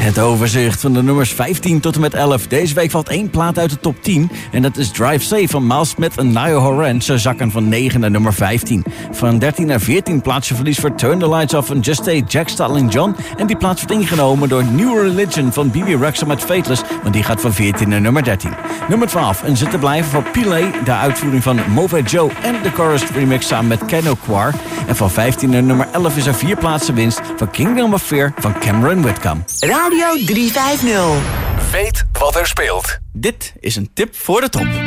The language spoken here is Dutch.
Het overzicht van de nummers 15 tot en met 11. Deze week valt 1 plaat uit de top 10. En dat is Drive Safe van Miles Smith en Niall Horan. Ze zakken van 9 naar nummer 15. Van 13 naar 14 plaats je verlies voor Turn the Lights Off van Just Stay, Jack Starling John. En die plaats wordt ingenomen door New Religion van B.B. Rexha met Fateless. Want die gaat van 14 naar nummer 13. Nummer 12. En zit te blijven voor Pile, de uitvoering van Move Joe en de chorus remix samen met Ken O'Quar. En van 15 naar nummer 11 is er 4 plaatsen winst van Kingdom of Fear van Cameron Whitcomb. Radio 350. Weet wat er speelt. Dit is een tip voor de top.